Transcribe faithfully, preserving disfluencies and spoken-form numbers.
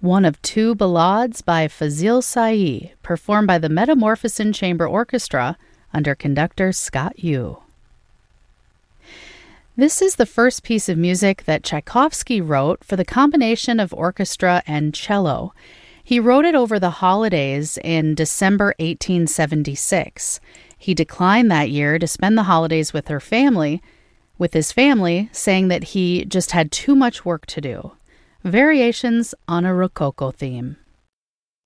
one of two ballades by Fazil Say, performed by the Metamorphosin Chamber Orchestra under conductor Scott Yu. This is the first piece of music that Tchaikovsky wrote for the combination of orchestra and cello. He wrote it over the holidays in December eighteen seventy-six. He declined that year to spend the holidays with her family, with his family, saying that he just had too much work to do. Variations on a Rococo theme.